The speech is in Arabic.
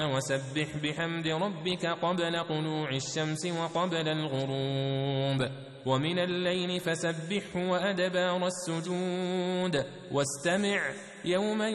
وسبح بحمد ربك قبل طلوع الشمس وقبل الغروب ومن الليل فسبحه وأدبار السجود واستمع يوم